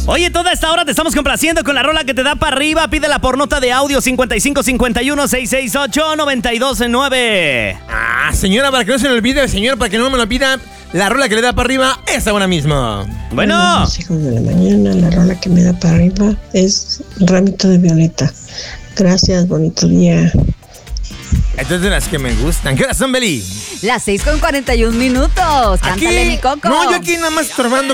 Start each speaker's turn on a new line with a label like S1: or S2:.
S1: Oye, toda esta hora te estamos complaciendo con la rola que te da para arriba. Pídela por nota de audio 5551-668-929.
S2: Señora, para que no se me olvide, señor, para que no me lo pida, la rola que le da para arriba es ahora mismo.
S1: Bueno.
S3: Los hijos de la mañana, la rola que me da para arriba es Ramito de Violeta. Gracias, bonito día.
S2: Estas son las que me gustan. ¿Qué horas son, Beli?
S4: Las 6:41. Cántale, mi Coco.
S2: No, yo aquí nada más estorbando.